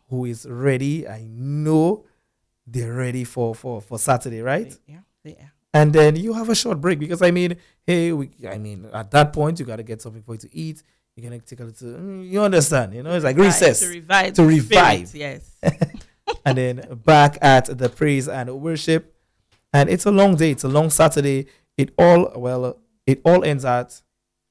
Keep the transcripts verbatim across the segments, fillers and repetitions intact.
who is ready. I know they're ready for, for, for Saturday, right? Yeah, yeah. And then you have a short break because, I mean, hey, we, I mean, at that point, you got to get something for you to eat. You're going to take a little, mm, you understand, you know, it's like recess. To revive. To revive. Spirit, yes. And then back at the praise and worship. And it's a long day. It's a long Saturday. It all, well, it all ends at,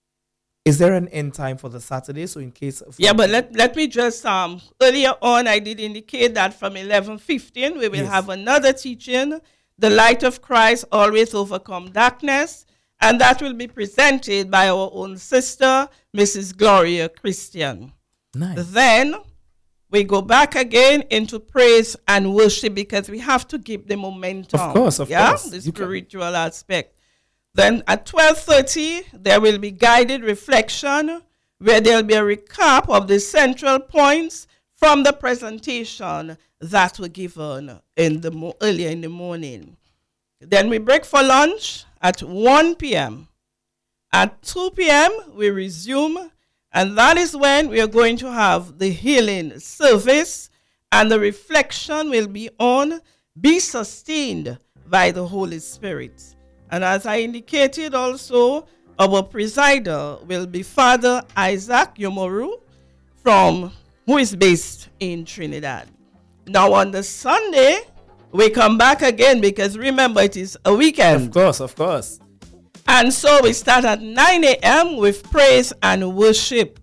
is there an end time for the Saturday? So in case. Yeah, but let, let me just, um earlier on, I did indicate that from eleven fifteen, we will Yes. have another teaching, The Light of Christ Always Overcome Darkness. And that will be presented by our own sister, Missus Gloria Christian. Nice. Then we go back again into praise and worship because we have to keep the momentum. Of course, of yeah? course. The You can- spiritual aspect. Then at twelve thirty, there will be guided reflection where there will be a recap of the central points from the presentation that were given in the mo- earlier in the morning. Then we break for lunch at one p.m. At two p.m., we resume, and that is when we are going to have the healing service, and the reflection will be on be sustained by the Holy Spirit. And as I indicated also, our presider will be Father Isaac Yomoru, from who is based in Trinidad. Now on the Sunday, we come back again because remember it is a weekend. Of course, of course. And so we start at nine a.m. with praise and worship.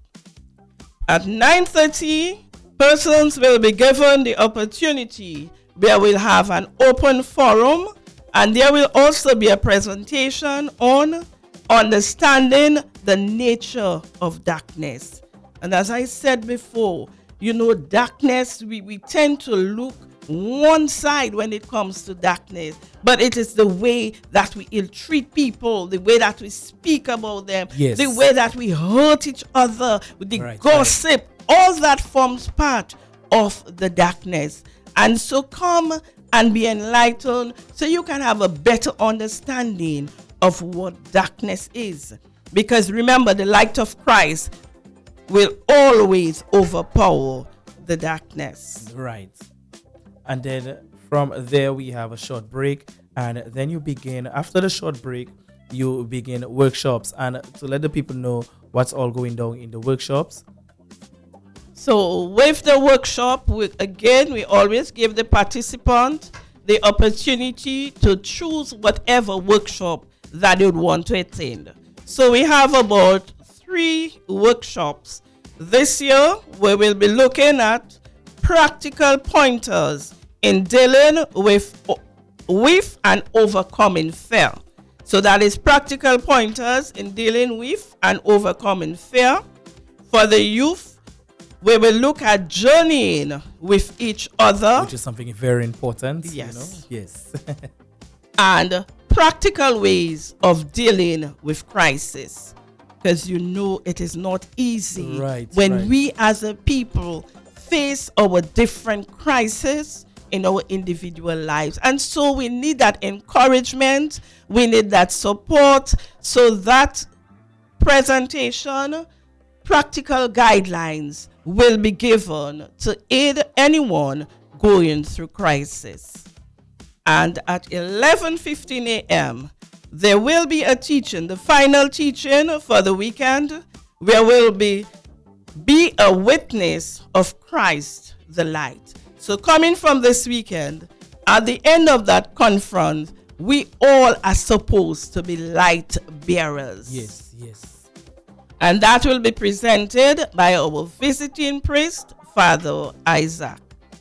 At nine thirty, persons will be given the opportunity where we'll have an open forum, and there will also be a presentation on understanding the nature of darkness. And as I said before, you know, darkness, we, we tend to look one side when it comes to darkness, but it is the way that we ill-treat people, the way that we speak about them, Yes. the way that we hurt each other, with the Right, gossip, all that forms part of the darkness. And so come and be enlightened so you can have a better understanding of what darkness is. Because remember, the light of Christ will always overpower the darkness. Right. And then from there, we have a short break. And then you begin, after the short break, you begin workshops. And to let the people know what's all going down in the workshops. So with the workshop, we, again, we always give the participant the opportunity to choose whatever workshop that they would want to attend. So we have about three workshops this year. We will be looking at practical pointers in dealing with, with and overcoming fear. So that is practical pointers in dealing with and overcoming fear. For the youth, we will look at journeying with each other. Which is something very important. Yes. You know? Yes. And practical ways of dealing with crisis. Because you know it is not easy Right, when right. we as a people face our different crises in our individual lives. And so we need that encouragement, we need that support, so that presentation, practical guidelines will be given to aid anyone going through crisis. And at eleven fifteen a.m., there will be a teaching, the final teaching for the weekend, where we'll be be a witness of Christ the light. So coming from this weekend, at the end of that conference, we all are supposed to be light bearers. Yes, yes. And that will be presented by our visiting priest, Father Isaac.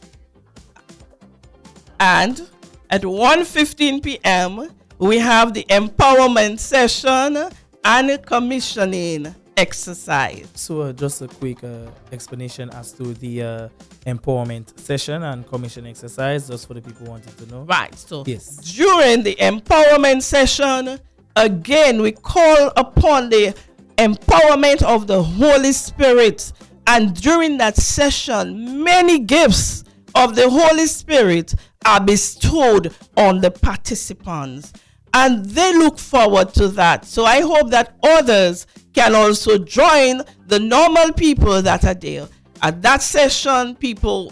And at one fifteen p.m., we have the empowerment session and commissioning exercise. So uh, just a quick uh, explanation as to the uh, empowerment session and commission exercise, just for the people wanting to know. Right. So Yes. during the empowerment session, again, we call upon the empowerment of the Holy Spirit. And during that session, many gifts of the Holy Spirit are bestowed on the participants. And they look forward to that. So I hope that others can also join the normal people that are there. At that session, people